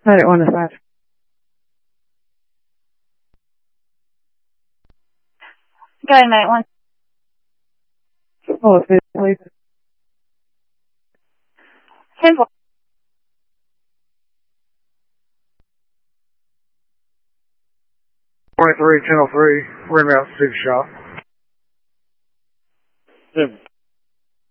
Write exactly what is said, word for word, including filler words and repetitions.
Alright, one to five. Go ahead, mate. One. Oh, please. Ten four. twenty-three, ten oh three, we're in route six shop. Jim.